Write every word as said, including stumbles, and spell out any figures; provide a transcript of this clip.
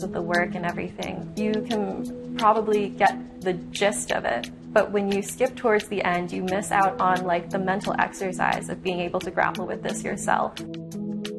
process of the work and everything, you can probably get the gist of it. But when you skip towards the end, you miss out on like the mental exercise of being able to grapple with this yourself.